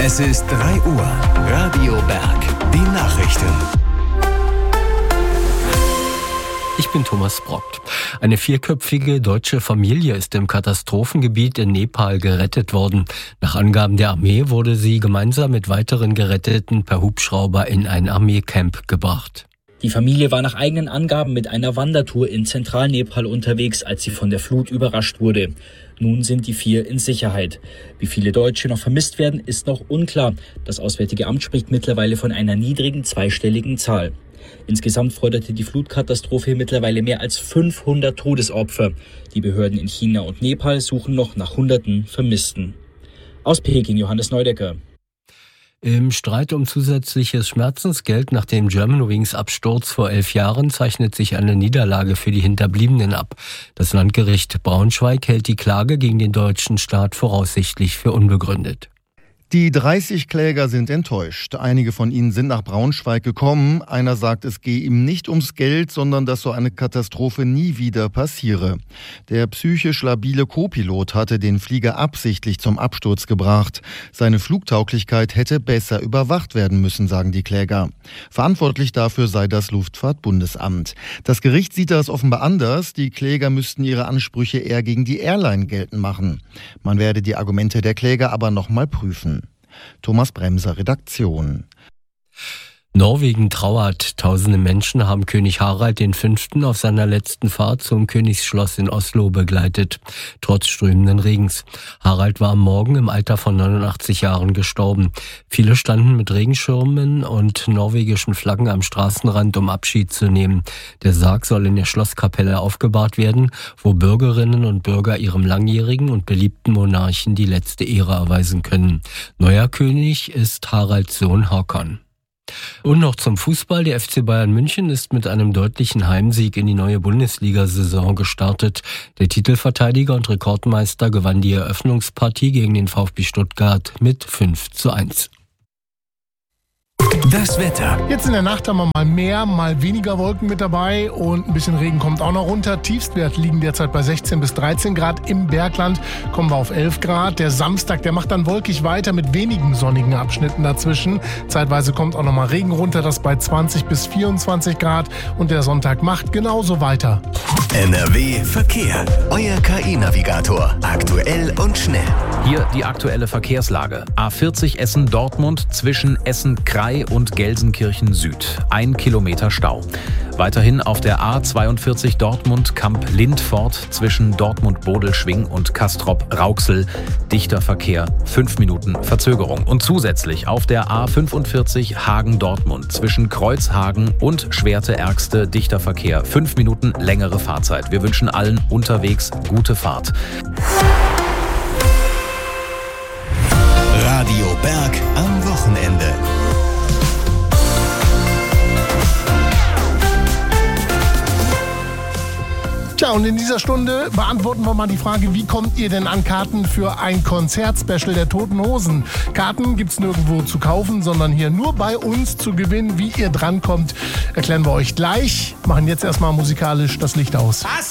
Es ist 3 Uhr. Radio Berg. Die Nachrichten. Ich bin Thomas Brockt. Eine 4-köpfige deutsche Familie ist im Katastrophengebiet in Nepal gerettet worden. Nach Angaben der Armee wurde sie gemeinsam mit weiteren Geretteten per Hubschrauber in ein Armeecamp gebracht. Die Familie war nach eigenen Angaben mit einer Wandertour in Zentralnepal unterwegs, als sie von der Flut überrascht wurde. Nun sind die 4 in Sicherheit. Wie viele Deutsche noch vermisst werden, ist noch unklar. Das Auswärtige Amt spricht mittlerweile von einer niedrigen zweistelligen Zahl. Insgesamt forderte die Flutkatastrophe mittlerweile mehr als 500 Todesopfer. Die Behörden in China und Nepal suchen noch nach Hunderten Vermissten. Aus Peking, Johannes Neudecker. Im Streit um zusätzliches Schmerzensgeld nach dem Germanwings Absturz vor 11 Jahren zeichnet sich eine Niederlage für die Hinterbliebenen ab. Das Landgericht Braunschweig hält die Klage gegen den deutschen Staat voraussichtlich für unbegründet. Die 30 Kläger sind enttäuscht. Einige von ihnen sind nach Braunschweig gekommen. Einer sagt, es gehe ihm nicht ums Geld, sondern dass so eine Katastrophe nie wieder passiere. Der psychisch labile Co-Pilot hatte den Flieger absichtlich zum Absturz gebracht. Seine Flugtauglichkeit hätte besser überwacht werden müssen, sagen die Kläger. Verantwortlich dafür sei das Luftfahrtbundesamt. Das Gericht sieht das offenbar anders. Die Kläger müssten ihre Ansprüche eher gegen die Airline geltend machen. Man werde die Argumente der Kläger aber noch mal prüfen. Thomas Bremser, Redaktion. Norwegen trauert. Tausende Menschen haben König Harald V. auf seiner letzten Fahrt zum Königsschloss in Oslo begleitet, trotz strömenden Regens. Harald war am Morgen im Alter von 89 Jahren gestorben. Viele standen mit Regenschirmen und norwegischen Flaggen am Straßenrand, um Abschied zu nehmen. Der Sarg soll in der Schlosskapelle aufgebahrt werden, wo Bürgerinnen und Bürger ihrem langjährigen und beliebten Monarchen die letzte Ehre erweisen können. Neuer König ist Haralds Sohn Håkon. Und noch zum Fußball. Der FC Bayern München ist mit einem deutlichen Heimsieg in die neue Bundesliga-Saison gestartet. Der Titelverteidiger und Rekordmeister gewann die Eröffnungspartie gegen den VfB Stuttgart mit 5:1. Das Wetter. Jetzt in der Nacht haben wir mal mehr, mal weniger Wolken mit dabei und ein bisschen Regen kommt auch noch runter. Tiefstwerte liegen derzeit bei 16 bis 13 Grad. Im Bergland kommen wir auf 11 Grad. Der Samstag, der macht dann wolkig weiter mit wenigen sonnigen Abschnitten dazwischen. Zeitweise kommt auch noch mal Regen runter, das bei 20 bis 24 Grad. Und der Sonntag macht genauso weiter. NRW Verkehr. Euer KI-Navigator. Aktuell und schnell. Hier die aktuelle Verkehrslage. A40 Essen-Dortmund zwischen Essen-Krei und Gelsenkirchen Süd. 1 Kilometer Stau. Weiterhin auf der A42 Dortmund-Kamp-Lindfort zwischen Dortmund-Bodelschwing und Castrop-Rauxel. Dichter Verkehr, 5 Minuten Verzögerung. Und zusätzlich auf der A45 Hagen-Dortmund zwischen Kreuzhagen und Schwerte-Ergste dichter Verkehr, 5 Minuten längere Fahrzeit. Wir wünschen allen unterwegs gute Fahrt. Radio Berg am Wochenende. Tja, und in dieser Stunde beantworten wir mal die Frage, wie kommt ihr denn an Karten für ein Konzertspecial der Toten Hosen? Karten gibt's nirgendwo zu kaufen, sondern hier nur bei uns zu gewinnen. Wie ihr drankommt, erklären wir euch gleich. Machen jetzt erstmal musikalisch das Licht aus.